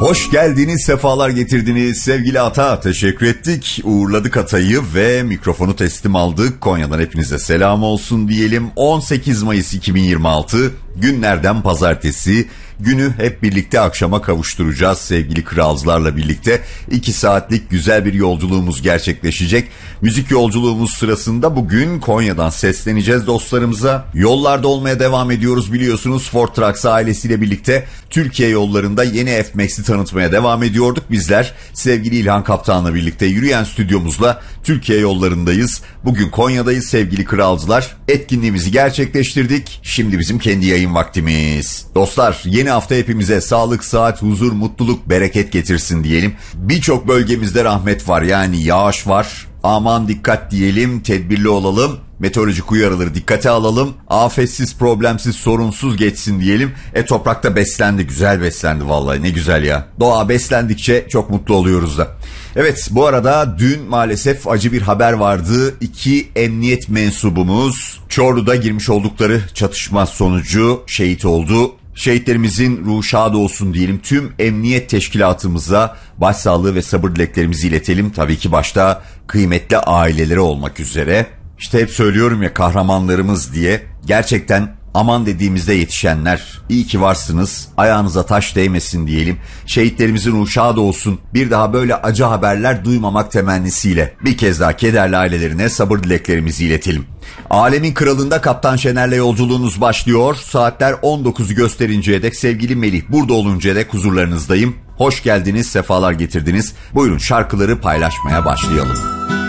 Hoş geldiniz, sefalar getirdiniz sevgili Ata. Teşekkür ettik, uğurladık Ata'yı ve mikrofonu teslim aldık. Konya'dan hepinize selam olsun diyelim. 18 Mayıs 2026 günlerden pazartesi. Günü hep birlikte akşama kavuşturacağız sevgili kralcılarla birlikte. 2 saatlik güzel bir yolculuğumuz gerçekleşecek. Müzik yolculuğumuz sırasında bugün Konya'dan sesleneceğiz dostlarımıza. Yollarda olmaya devam ediyoruz biliyorsunuz. Ford Trucks ailesiyle birlikte Türkiye yollarında yeni F-Max'i tanıtmaya devam ediyorduk. Bizler sevgili İlhan Kaptan'la birlikte yürüyen stüdyomuzla Türkiye yollarındayız. Bugün Konya'dayız sevgili kralcılar. Etkinliğimizi gerçekleştirdik. Şimdi bizim kendi yayın vaktimiz. Dostlar, yeni hafta hepimize sağlık, sıhhat, huzur, mutluluk, bereket getirsin diyelim. Birçok bölgemizde rahmet var, yani yağış var. Aman dikkat diyelim, tedbirli olalım. Meteorolojik uyarıları dikkate alalım. Afetsiz, problemsiz, sorunsuz geçsin diyelim. Toprakta beslendi, güzel beslendi vallahi, ne güzel ya. Doğa beslendikçe çok mutlu oluyoruz da. Evet, bu arada dün maalesef acı bir haber vardı. 2 emniyet mensubumuz Çorlu'da girmiş oldukları çatışma sonucu şehit oldu. Şehitlerimizin ruhu şad olsun diyelim. Tüm emniyet teşkilatımıza başsağlığı ve sabır dileklerimizi iletelim. Tabii ki başta kıymetli aileleri olmak üzere. İşte hep söylüyorum ya, kahramanlarımız diye. Gerçekten aman dediğimizde yetişenler, iyi ki varsınız, ayağınıza taş değmesin diyelim. Şehitlerimizin ruhu şad olsun. Bir daha böyle acı haberler duymamak temennisiyle bir kez daha kederli ailelerine sabır dileklerimizi iletelim. Alemin kralında Kaptan Şener'le yolculuğunuz başlıyor. Saatler 19'u gösterinceye dek sevgili Melih burada oluncaya dek huzurlarınızdayım. Hoş geldiniz, sefalar getirdiniz. Buyurun şarkıları paylaşmaya başlayalım.